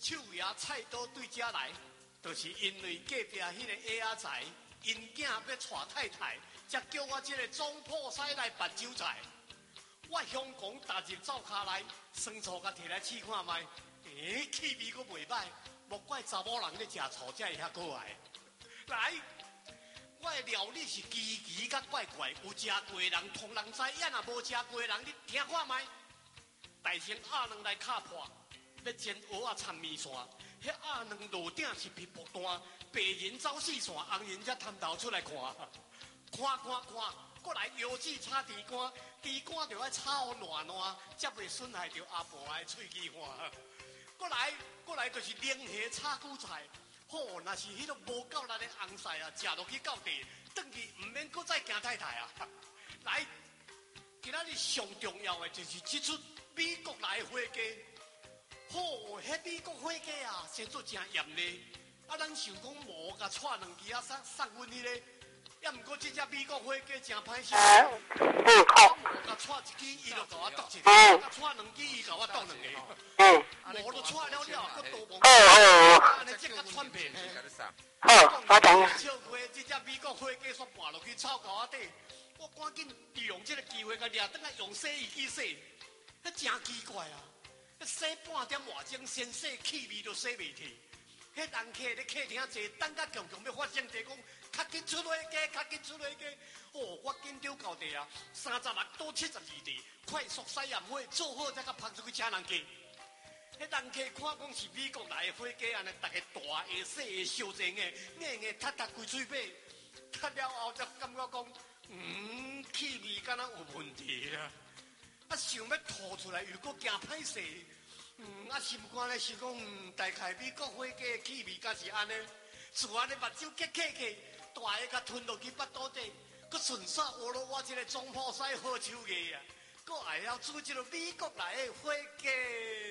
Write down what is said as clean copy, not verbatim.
手爷菜刀对遮来，就是因为隔壁迄个矮仔财，因囝要娶太太，才叫我这个总铺师来办酒菜。我香港踏入灶骹内，生醋甲摕来试看卖，气味阁袂歹，莫怪查某人咧食醋才会遐可爱。来，我的料理是奇奇甲怪怪，有食过的人通人知，也若无食过的人，你听看卖。大成鸭卵来敲破，要煎蚵仔掺面线，迄鸭卵落顶是皮薄单，白人走四线，红人才探头出来看，看。过来腰子炒猪肝，猪肝就要炒烂烂，才袂损害到阿婆的喙齿花。过来就是冷虾炒韭菜，好，若是迄个无够力的红菜啊，食落去到地，转去唔免搁再惊太太啊。来，今仔日上重要的就是这出美国来的火鸡。好，迄美国火鸡啊，生做真严嘞。啊，咱想讲无甲带两支啊送阮迄个。也毋过，这只美国火鸡真歹食。我甲带一支，伊就甲我剁一支；甲带两支，伊甲我剁两个。我都带了，搁多忙。安尼即个喘片。 好，我知影。 笑话，这只美国火鸡煞搬落去炒高仔底，我赶紧利用这个机会，甲掠倒来用洗衣机洗。迄真奇怪啊！迄洗半点外钟，先洗气味都洗袂去。迄人客咧客厅坐，等甲强要发生地讲。较紧出来加，哦，我紧张到地啊，36到72地，快速洗盐火，做好才甲拍出去请人客。迄人客看讲是美国来的火鸡，安尼大家大个、小个、小只个，硬塌规嘴巴，塌了后才感觉讲，气味敢若有问题啊！啊，想要吐出来又搁惊歹势，啊，心肝咧想讲，大概美国火鸡的气味敢是安尼，自然咧目睭结起。大个甲吞落去腹肚底，佮顺煞活落我这个总铺师好手艺啊！佮还要煮这个美国来的火鸡。